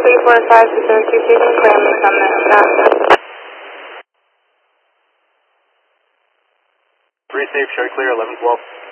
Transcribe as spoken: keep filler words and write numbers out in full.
three four five to Syracuse Station, clear me from the Nebraska. Three safe, show clear, eleven twelve.